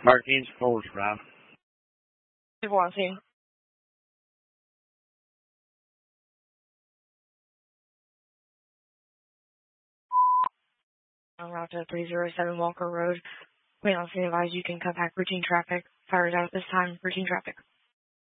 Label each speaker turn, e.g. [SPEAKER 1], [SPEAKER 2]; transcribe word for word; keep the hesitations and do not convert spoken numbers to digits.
[SPEAKER 1] Martins Falls Drive.
[SPEAKER 2] Watching. On route to three oh seven Walker Road. We also advise you can cut back routine traffic. Fires out at this time. Routine traffic.